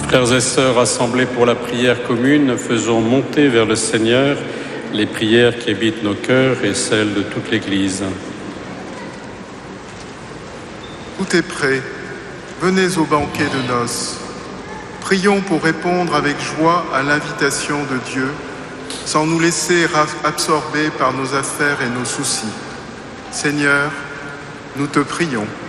Frères et sœurs rassemblés pour la prière commune, faisons monter vers le Seigneur les prières qui habitent nos cœurs et celles de toute l'Église. Tout est prêt. Venez au banquet de noces. Prions pour répondre avec joie à l'invitation de Dieu, sans nous laisser absorber par nos affaires et nos soucis. Seigneur, nous te prions.